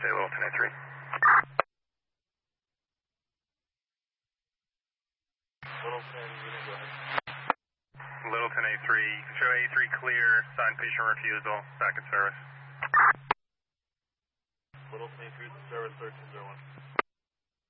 stay Littleton A3. Littleton, unit, go ahead. Littleton A3, you can show A3 clear, sign patient refusal, back in service. Littleton A3 is in service, 1301.